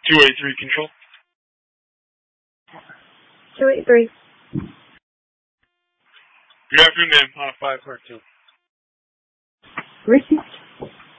283 control. 283. Good afternoon, ma'am. 5 part 2. Receive